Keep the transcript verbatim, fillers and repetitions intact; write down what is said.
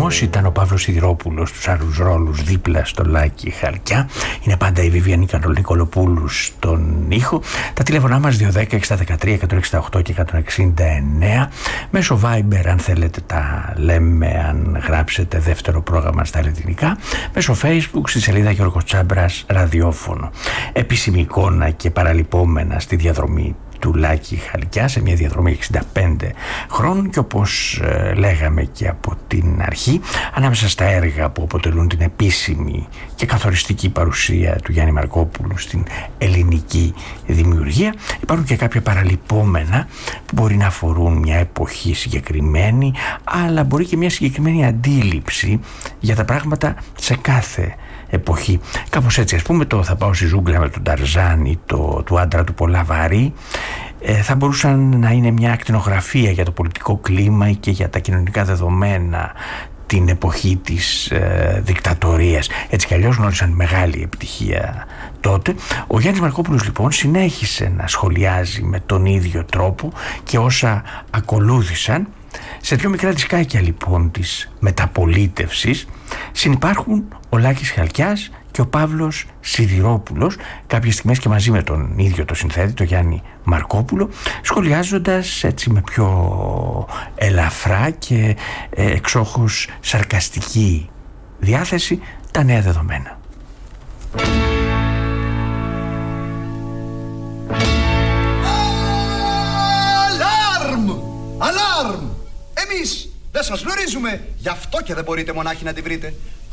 Ηρωνημός ήταν ο Παύλος Σιδηρόπουλος στους άλλους ρόλους δίπλα στο Λάκη Χαλκιά. Είναι πάντα η Βιβιανή Νικολοπούλου στον ήχο. Τα τηλέφωνά μας δύο δέκα εξήντα δεκατρία εκατόν εξήντα οκτώ και εκατόν εξήντα εννέα. Μέσω Viber αν θέλετε τα λέμε, αν γράψετε δεύτερο πρόγραμμα στα ελληνικά. Μέσω Facebook στη σελίδα Γιώργος Τσάμπρας ραδιόφωνο. Επίσημη εικόνα και παραλυπόμενα στη διαδρομή του Λάκη Χαλκιά, σε μια διαδρομή εξήντα πέντε χρόνων, και όπως ε, λέγαμε και από την αρχή, ανάμεσα στα έργα που αποτελούν την επίσημη και καθοριστική παρουσία του Γιάννη Μαρκόπουλου στην ελληνική δημιουργία, υπάρχουν και κάποια παραλυπόμενα που μπορεί να αφορούν μια εποχή συγκεκριμένη, αλλά μπορεί και μια συγκεκριμένη αντίληψη για τα πράγματα σε κάθε εποχή. Κάπως έτσι, ας πούμε, το «Θα πάω στη ζούγκλα» με τον Ταρζάν ή το «Του άντρα του πολλά βαρύ» ε, θα μπορούσαν να είναι μια ακτινογραφία για το πολιτικό κλίμα και για τα κοινωνικά δεδομένα την εποχή της ε, δικτατορίας. Έτσι κι αλλιώς γνώρισαν μεγάλη επιτυχία τότε. Ο Γιάννης Μαρκόπουλος λοιπόν συνέχισε να σχολιάζει με τον ίδιο τρόπο και όσα ακολούθησαν. Σε δύο μικρά δισκάκια λοιπόν της μεταπολίτευσης συνυπάρχουν ο Λάκης Χαλκιάς και ο Παύλος Σιδηρόπουλος, κάποιες στιγμές και μαζί με τον ίδιο το συνθέτη, τον Γιάννη Μαρκόπουλο, σχολιάζοντας έτσι με πιο ελαφρά και ε, εξόχως σαρκαστική διάθεση τα νέα δεδομένα. Αλάρμ! Αλάρμ! Εμείς δεν σας γνωρίζουμε, γι' αυτό και δεν μπορείτε μονάχοι να τη βρείτε.